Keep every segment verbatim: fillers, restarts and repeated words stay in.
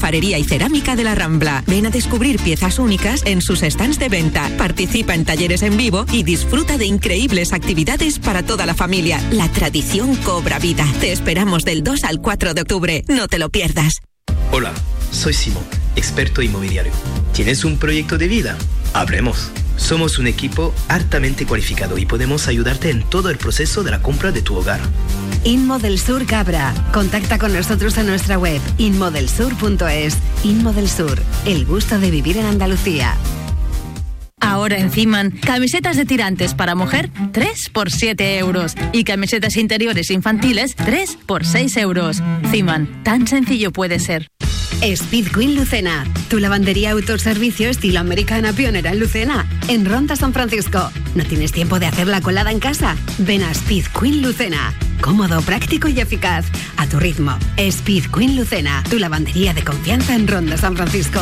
alfarería y cerámica de la Rambla. Ven a descubrir piezas únicas en sus stands de venta, participa en talleres en vivo y disfruta de increíbles actividades para toda la familia. La tradición cobra vida. Te esperamos del dos al cuatro de octubre. No te lo pierdas. Hola, soy Simón, experto inmobiliario. ¿Tienes un proyecto de vida? Hablemos. Somos un equipo altamente cualificado y podemos ayudarte en todo el proceso de la compra de tu hogar. Inmodelsur Cabra. Contacta con nosotros en nuestra web inmodelsur punto es. Inmodelsur, el gusto de vivir en Andalucía. Ahora en Ziman, camisetas de tirantes para mujer, tres por siete euros. Y camisetas interiores infantiles, tres por seis euros. Ziman, tan sencillo puede ser. Speed Queen Lucena, tu lavandería autoservicio estilo americana pionera en Lucena, en Ronda San Francisco. ¿No tienes tiempo de hacer la colada en casa? Ven a Speed Queen Lucena. Cómodo, práctico y eficaz. A tu ritmo. Speed Queen Lucena, tu lavandería de confianza en Ronda San Francisco.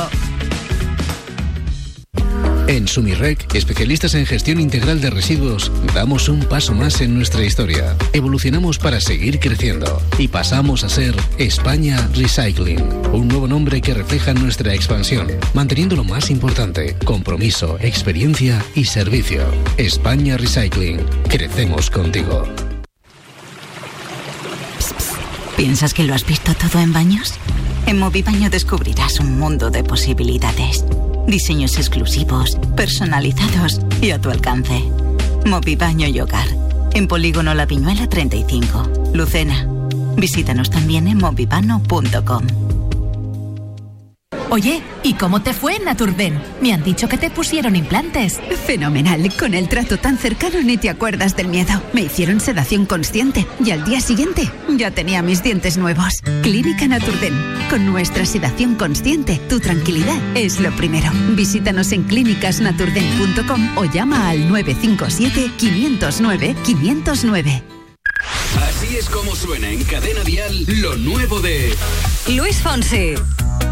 En Sumirrec, especialistas en gestión integral de residuos, damos un paso más en nuestra historia. Evolucionamos para seguir creciendo y pasamos a ser España Recycling, un nuevo nombre que refleja nuestra expansión, manteniendo lo más importante: compromiso, experiencia y servicio. España Recycling, crecemos contigo. Psst, psst. ¿Piensas que lo has visto todo en baños? En Movibaño descubrirás un mundo de posibilidades. Diseños exclusivos, personalizados y a tu alcance. Movibaño y Hogar. En Polígono La Viñuela treinta y cinco, Lucena. Visítanos también en movibano punto com. Oye, ¿y cómo te fue en Naturden? Me han dicho que te pusieron implantes. Fenomenal, con el trato tan cercano ni te acuerdas del miedo. Me hicieron sedación consciente y al día siguiente ya tenía mis dientes nuevos. Clínica Naturden, con nuestra sedación consciente, tu tranquilidad es lo primero. Visítanos en clínicas naturden punto com o llama al nueve cinco siete, cinco cero nueve, cinco cero nueve. Así es como suena en Cadena Dial lo nuevo de Luis Fonsi.